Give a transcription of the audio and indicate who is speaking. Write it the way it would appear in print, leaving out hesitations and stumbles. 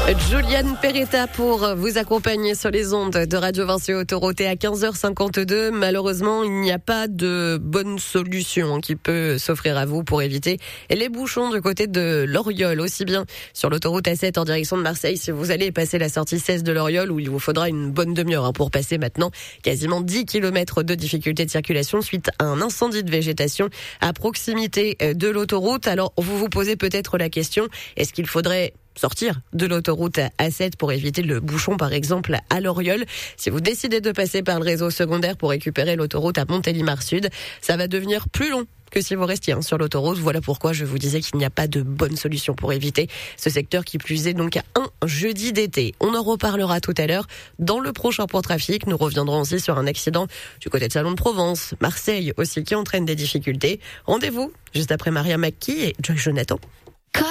Speaker 1: Juliane Peretta pour vous accompagner sur les ondes de Radio Vinci Autoroute à 15h52. Malheureusement, il n'y a pas de bonne solution qui peut s'offrir à vous pour éviter les bouchons du côté de Loriol. Aussi bien sur l'autoroute A7 en direction de Marseille, si vous allez passer la sortie 16 de Loriol, où il vous faudra une bonne demi-heure pour passer maintenant quasiment 10 km de difficulté de circulation suite à un incendie de végétation à proximité de l'autoroute. Alors, vous vous posez peut-être la question, est-ce qu'il faudrait sortir de l'autoroute A7 pour éviter le bouchon, par exemple, à Loriol? Si vous décidez de passer par le réseau secondaire pour récupérer l'autoroute à Montélimar Sud, ça va devenir plus long que si vous restiez sur l'autoroute. Voilà pourquoi je vous disais qu'il n'y a pas de bonne solution pour éviter ce secteur qui plus est donc un jeudi d'été. On en reparlera tout à l'heure dans le prochain point trafic. Nous reviendrons aussi sur un accident du côté de Salon de Provence, Marseille aussi, qui entraîne des difficultés. Rendez-vous juste après Maria McKee et Joy Jonathan.